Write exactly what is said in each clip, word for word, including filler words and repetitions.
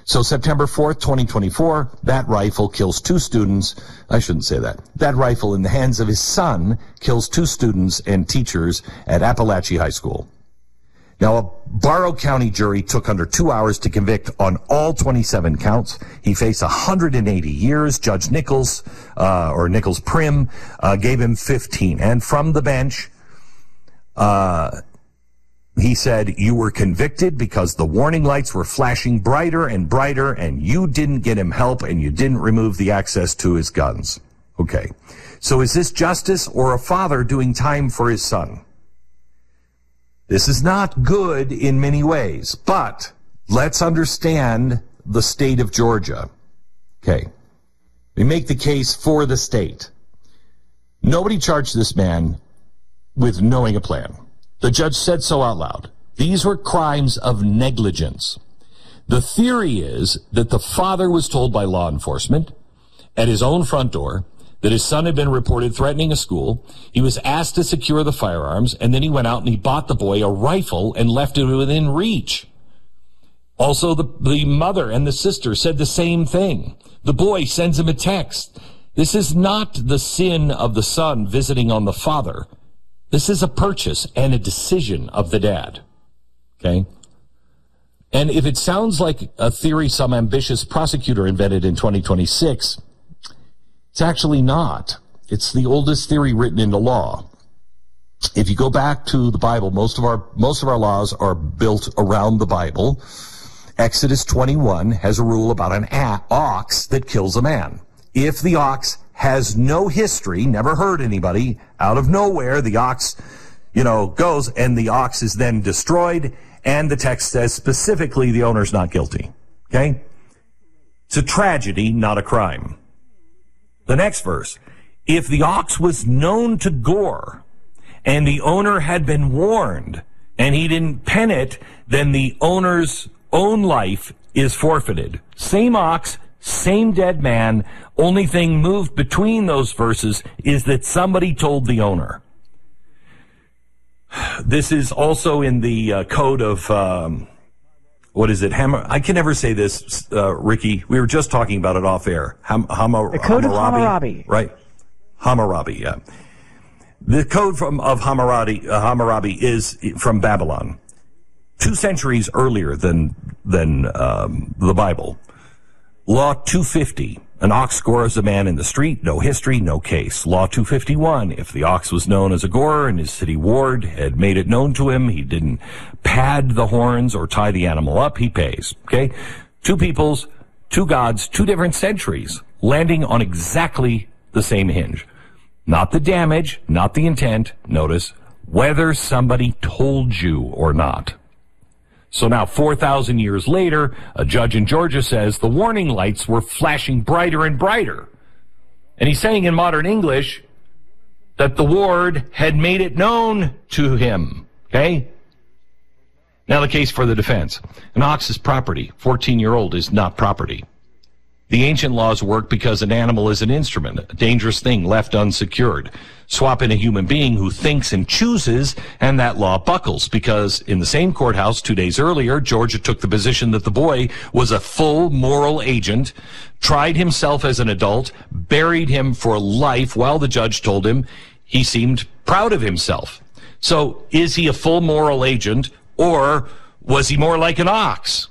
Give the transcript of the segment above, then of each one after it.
So September fourth, twenty twenty-four, that rifle kills two students. I shouldn't say that. That rifle in the hands of his son kills two students and teachers at Appalachia High School. Now, a Barrow County jury took under two hours to convict on all twenty-seven counts. He faced one hundred eighty years. Judge Nichols, uh, or Nichols Prim, uh, gave him fifteen. And from the bench, uh, he said, you were convicted because the warning lights were flashing brighter and brighter, and you didn't get him help, and you didn't remove the access to his guns. Okay. So is this justice or a father doing time for his son? This is not good in many ways, but let's understand the state of Georgia. Okay. We make the case for the state. Nobody charged this man with knowing a plan. The judge said so out loud. These were crimes of negligence. The theory is that the father was told by law enforcement at his own front door that his son had been reported threatening a school. He was asked to secure the firearms, and then he went out and he bought the boy a rifle and left it within reach. Also, the, the mother and the sister said the same thing. The boy sends him a text. This is not the sin of the son visiting on the father. This is a purchase and a decision of the dad. Okay? And if it sounds like a theory some ambitious prosecutor invented in twenty twenty-six, it's actually not. It's the oldest theory written into law. If you go back to the Bible, most of our most of our laws are built around the Bible. Exodus twenty-one has a rule about an ox that kills a man. If the ox has no history, never hurt anybody, out of nowhere, the ox, you know, goes, and the ox is then destroyed, and the text says specifically the owner's not guilty. Okay? It's a tragedy, not a crime. The next verse, if the ox was known to gore, and the owner had been warned, and he didn't pen it, then the owner's own life is forfeited. Same ox, same dead man. Only thing moved between those verses is that somebody told the owner. This is also in the uh, code of, um, what is it? Ham- I can never say this, uh, Ricky. We were just talking about it off air. Ham- Hamar- the code Hammurabi, of Hammurabi. Right. Hammurabi, yeah. The code from of Hammurabi, uh, Hammurabi is from Babylon. Two centuries earlier than, than um, the Bible. Law two fifty, an ox gores a man in the street, no history, no case. Law two fifty-one, if the ox was known as a gorer and his city ward had made it known to him, he didn't pad the horns or tie the animal up, he pays. Okay? Two peoples, two gods, two different centuries, landing on exactly the same hinge. Not the damage, not the intent, notice, whether somebody told you or not. So now, four thousand years later, a judge in Georgia says the warning lights were flashing brighter and brighter. And he's saying in modern English that the ward had made it known to him. Okay? Now the case for the defense. An ox is property. fourteen-year-old is not property. The ancient laws work because an animal is an instrument, a dangerous thing left unsecured. Swap in a human being who thinks and chooses, and that law buckles, because in the same courthouse two days earlier, Georgia took the position that the boy was a full moral agent, tried himself as an adult, buried him for life while the judge told him he seemed proud of himself. So is he a full moral agent, or was he more like an ox?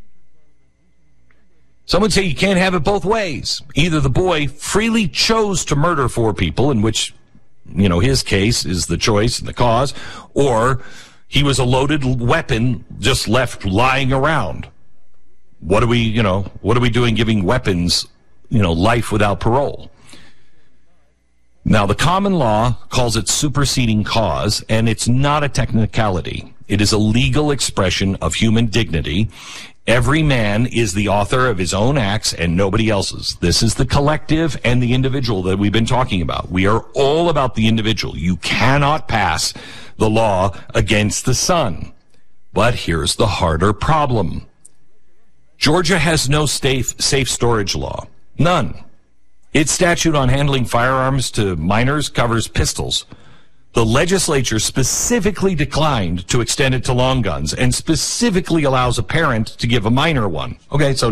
Some would say you can't have it both ways. Either the boy freely chose to murder four people, in which, you know, his case is the choice and the cause, or he was a loaded weapon just left lying around. What are we, you know, what are we doing giving weapons, you know, life without parole? Now, the common law calls it superseding cause, and it's not a technicality. It is a legal expression of human dignity. Every man is the author of his own acts and nobody else's. This is the collective and the individual that we've been talking about. We are all about the individual. You cannot pass the law against the son. But here's the harder problem. Georgia has no safe, safe storage law. None. Its statute on handling firearms to minors covers pistols. The legislature specifically declined to extend it to long guns and specifically allows a parent to give a minor one. Okay, so